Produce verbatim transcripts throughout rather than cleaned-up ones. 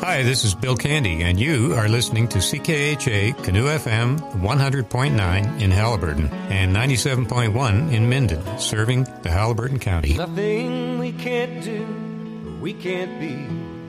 Hi, this is Bill Candy, and you are listening to C K H A Canoe F M one hundred point nine in Haliburton and ninety-seven point one in Minden, serving the Haliburton County. Nothing we can't do, we can't be.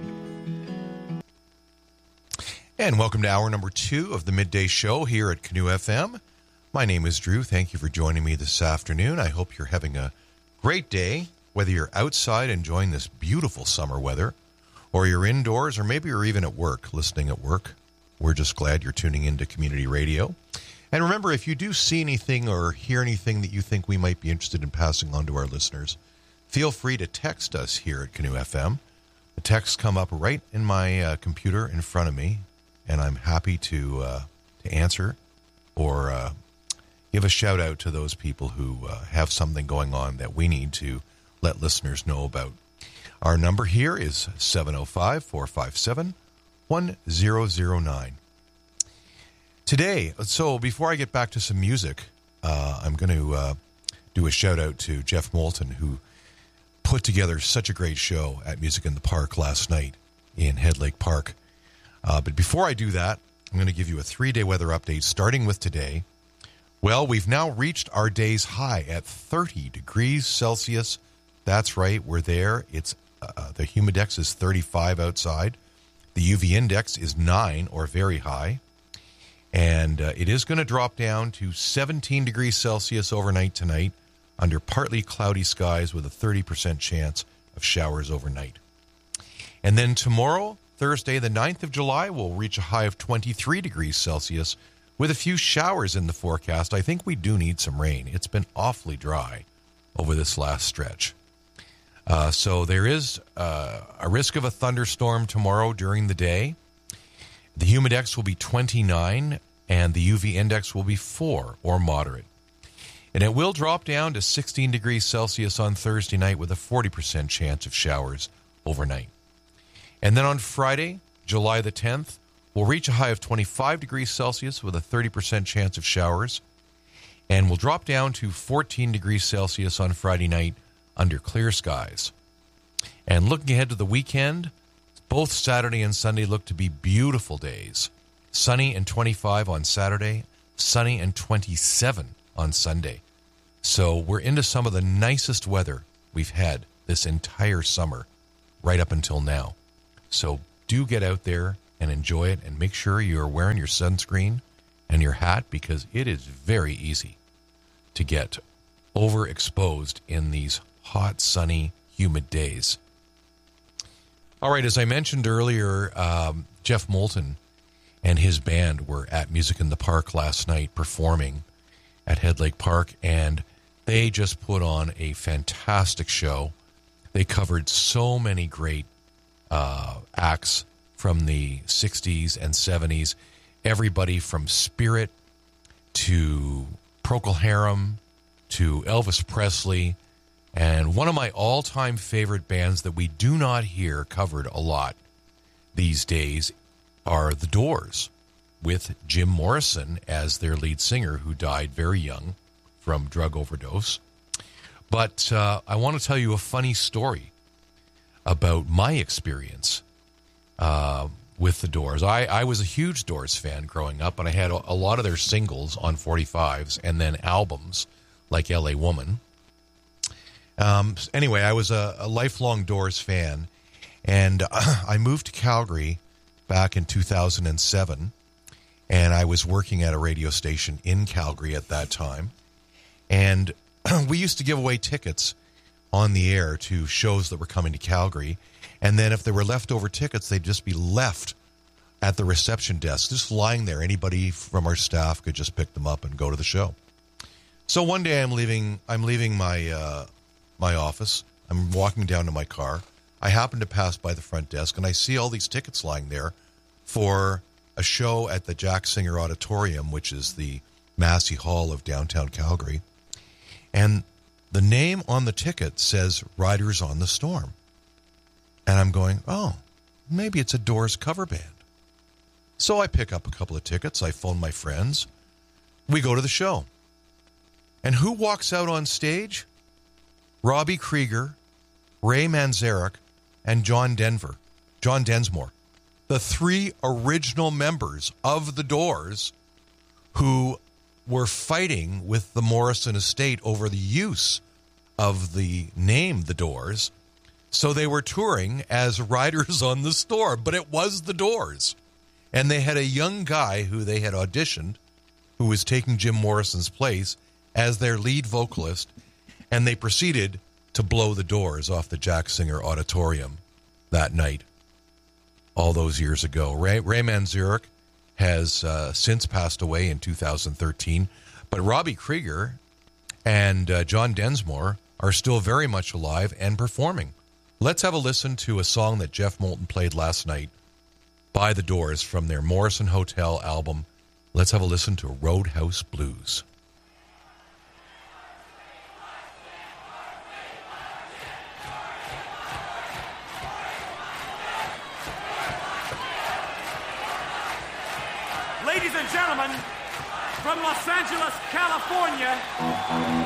And welcome to hour number two of the midday show here at Canoe F M. My name is Drew. Thank you for joining me this afternoon. I hope you're having a great day, whether you're outside enjoying this beautiful summer weather, or you're indoors, or maybe you're even at work, listening at work. We're just glad you're tuning into community radio. And remember, if you do see anything or hear anything that you think we might be interested in passing on to our listeners, feel free to text us here at Canoe F M. The texts come up right in my uh, computer in front of me, and I'm happy to uh, to answer or uh, give a shout out to those people who uh, have something going on that we need to let listeners know about. Our number here is seven oh five, four five seven, one oh oh nine. Today, so before I get back to some music, uh, I'm going to uh, do a shout out to Jeff Moulton, who put together such a great show at Music in the Park last night in Head Lake Park. Uh, but before I do that, I'm going to give you a three-day weather update, starting with today. Well, we've now reached our day's high at thirty degrees Celsius. That's right, we're there. It's uh, the humidex is thirty-five outside. The U V index is nine, or very high. And uh, it is going to drop down to seventeen degrees Celsius overnight tonight under partly cloudy skies with a thirty percent chance of showers overnight. And then tomorrow, Thursday, the ninth of July, will reach a high of twenty-three degrees Celsius with a few showers in the forecast. I think we do need some rain. It's been awfully dry over this last stretch. Uh, so there is uh, a risk of a thunderstorm tomorrow during the day. The humidex will be twenty-nine, and the U V index will be four, or moderate. And it will drop down to sixteen degrees Celsius on Thursday night with a forty percent chance of showers overnight. And then on Friday, July the tenth, we'll reach a high of twenty-five degrees Celsius with a thirty percent chance of showers. And we'll drop down to fourteen degrees Celsius on Friday night under clear skies. And looking ahead to the weekend, both Saturday and Sunday look to be beautiful days. Sunny and twenty-five on Saturday, sunny and twenty-seven on Sunday. So we're into some of the nicest weather we've had this entire summer, right up until now. So do get out there and enjoy it, and make sure you're wearing your sunscreen and your hat, because it is very easy to get overexposed in these hot, sunny, humid days. All right, as I mentioned earlier, um, Jeff Moulton and his band were at Music in the Park last night performing at Head Lake Park, and they just put on a fantastic show. They covered so many great uh, acts from the sixties and seventies, everybody from Spirit to Procol Harum to Elvis Presley, and one of my all-time favorite bands that we do not hear covered a lot these days are The Doors, with Jim Morrison as their lead singer, who died very young from drug overdose. But uh, I want to tell you a funny story about my experience uh, with The Doors. I, I was a huge Doors fan growing up, and I had a, a lot of their singles on forty-fives and then albums like L A Woman. Um, anyway, I was a, a lifelong Doors fan, and uh, I moved to Calgary back in two thousand seven, and I was working at a radio station in Calgary at that time, and we used to give away tickets on the air to shows that were coming to Calgary, and then if there were leftover tickets, they'd just be left at the reception desk, just lying there. Anybody from our staff could just pick them up and go to the show. So one day I'm leaving I'm leaving my uh, my office. I'm walking down to my car. I happen to pass by the front desk, and I see all these tickets lying there for a show at the Jack Singer Auditorium, which is the Massey Hall of downtown Calgary. And the name on the ticket says Riders on the Storm. And I'm going, oh, maybe it's a Doors cover band. So I pick up a couple of tickets. I phone my friends. We go to the show. And who walks out on stage? Robbie Krieger, Ray Manzarek, and John Denver, John Densmore. the three original members of the Doors who were fighting with the Morrison estate over the use of the name The Doors. So they were touring as riders on the store, but it was The Doors. And they had a young guy who they had auditioned who was taking Jim Morrison's place as their lead vocalist, and they proceeded to blow the doors off the Jack Singer Auditorium that night all those years ago. Ray, Ray Manzarek has uh, since passed away in two thousand thirteen, but Robbie Krieger and uh, John Densmore are still very much alive and performing. Let's have a listen to a song that Jeff Moulton played last night by The Doors from their Morrison Hotel album. Let's have a listen to Roadhouse Blues. Ladies and gentlemen, from Los Angeles, California,